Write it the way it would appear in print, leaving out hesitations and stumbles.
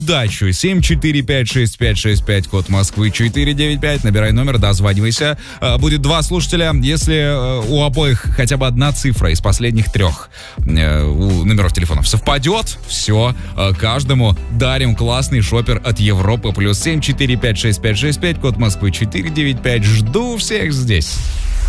удачу. 7456565, код Москвы 495. Набирай номер, дозванивайся. Будет 2 слушателя. Если у обоих хотя бы одна цифра из последних 3 у номеров телефонов совпадет, все, каждому дарим классный шопер от Европы+. +7456565, код Москвы 495. Жду всех здесь.